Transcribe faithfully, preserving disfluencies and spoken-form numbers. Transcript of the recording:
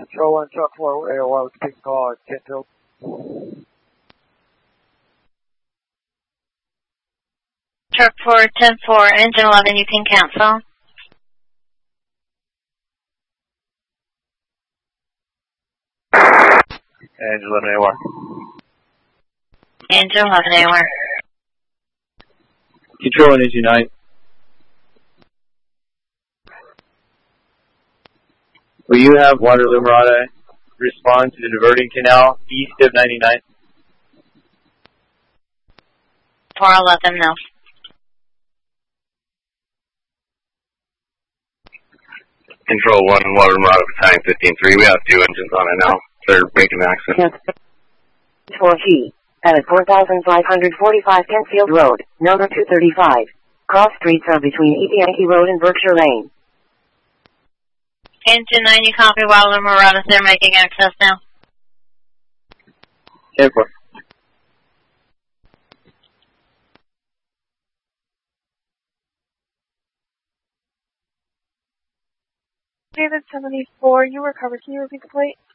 Control one, truck four, A O L, speaking call, Kentfield. Truck four, ten four, engine eleven, you can cancel. Engine eleven, A O R. Engine eleven, A O R. Control one is Unite. Will you have Waterloo Murata respond to the diverting canal east of ninety-nine? Four, I'll let them know. Control one, Waterloo Murata, Battalion fifteen three. We have two engines on it now. They're making accident. four G, at four thousand five hundred forty-five Kentfield Road, number two thirty-five. Cross streets are between East Yankee Road and Berkshire Lane. Engine nine, you copy Waterloo Murata, they're making access now. ten four. David seventy-four, you recovered. Can you repeat the plate?